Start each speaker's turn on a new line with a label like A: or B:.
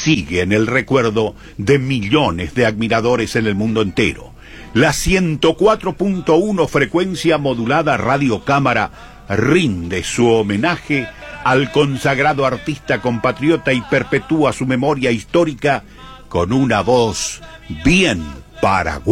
A: sigue en el recuerdo de millones de admiradores en el mundo entero. La 104.1 frecuencia modulada Radio Cámara rinde su homenaje al consagrado artista compatriota y perpetúa su memoria histórica con una voz bien paraguaya.